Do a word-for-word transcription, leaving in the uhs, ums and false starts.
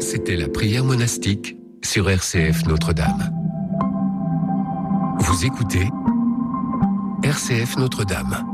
c'était la prière monastique sur R C F Notre-Dame. Vous écoutez R C F Notre-Dame.